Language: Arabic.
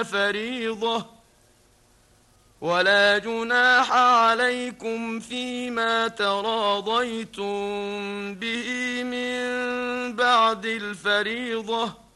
فريضة ولا جناح عليكم فيما تراضيتم به من بعد الفريضة